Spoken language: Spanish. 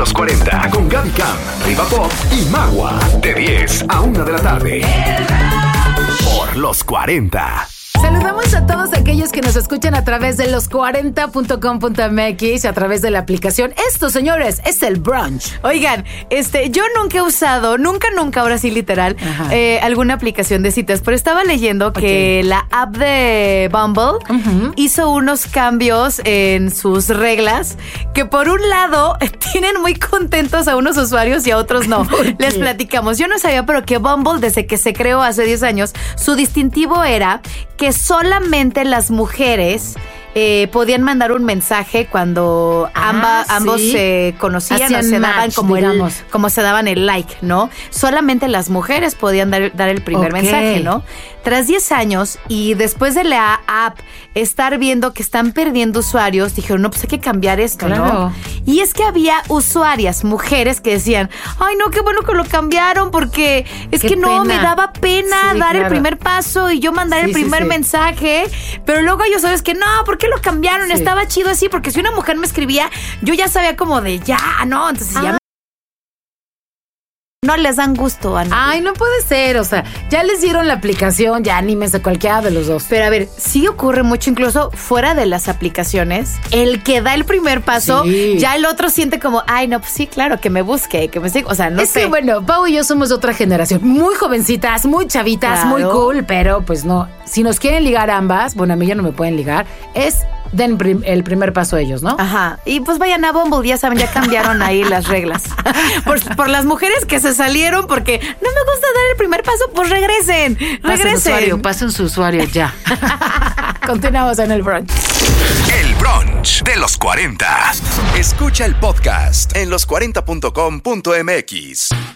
los 40 con Gaby Cam, Riva Pop y Magua. De 10 a 1 de la tarde. Por los 40. Saludamos a todos aquellos que nos escuchan a través de los40.com.mx, a través de la aplicación. Esto, señores, es el brunch. Oigan, yo nunca he usado, nunca, ahora sí literal, alguna aplicación de citas, pero estaba leyendo que la app de Bumble hizo unos cambios en sus reglas que por un lado tienen muy contentos a unos usuarios y a otros no. Les platicamos. Yo no sabía, pero que Bumble, desde que se creó hace 10 años, su distintivo era que solamente las mujeres podían mandar un mensaje cuando ambos se conocían. Hacían o se daban match, como se daban el like, ¿no? Solamente las mujeres podían dar el primer mensaje, ¿no? Tras 10 años y después de la app estar viendo que están perdiendo usuarios, dijeron, no, pues hay que cambiar esto, ¿no? Y es que había usuarias, mujeres, que decían, ay, no, qué bueno que lo cambiaron, porque es que no, me daba pena dar el primer paso y yo mandar el primer mensaje. Pero luego ellos sabes que no, ¿por qué lo cambiaron? Estaba chido así, porque si una mujer me escribía, yo ya sabía como de ya, ¿no? Entonces ya no les dan gusto a nadie. Ay, no puede ser, o sea, ya les dieron la aplicación, ya anímense cualquiera de los dos. Pero a ver, sí ocurre mucho, incluso fuera de las aplicaciones, el que da el primer paso, ya el otro siente como, ay, no, pues sí, claro, que me busque, que me siga, o sea, no sé. Es que bueno, Pau y yo somos de otra generación, muy jovencitas, muy chavitas, muy cool, pero pues no, si nos quieren ligar ambas, bueno, a mí ya no me pueden ligar, den el primer paso ellos, ¿no? Ajá. Y pues vayan a Bumble, ya saben, ya cambiaron ahí las reglas. Por las mujeres que se salieron porque no me gusta dar el primer paso, pues regresen. Pasen su usuario ya. Continuamos en el brunch. El brunch de los 40. Escucha el podcast en los40.com.mx.